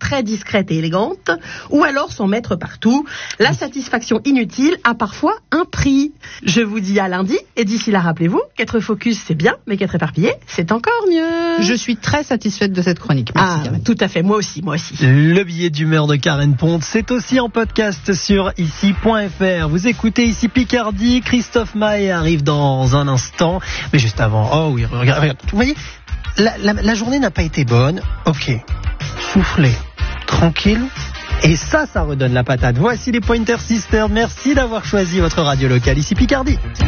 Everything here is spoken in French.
très discrète et élégante, ou alors s'en mettre partout. La satisfaction inutile a parfois un prix. Je vous dis à lundi, et d'ici là, rappelez-vous qu'être focus, c'est bien, mais qu'être éparpillé, c'est encore mieux. Je suis très satisfaite de cette chronique. Merci, Karen. Tout à fait, moi aussi. Le billet d'humeur de Karen Ponte, c'est aussi en podcast sur ici.fr. Vous écoutez Ici Picardie, Christophe Maé arrive dans un instant, mais juste avant, oh oui, regarde, vous voyez, la journée n'a pas été bonne, ok, soufflez, tranquille, et ça redonne la patate. Voici les Pointer Sisters, merci d'avoir choisi votre radio locale Ici Picardie.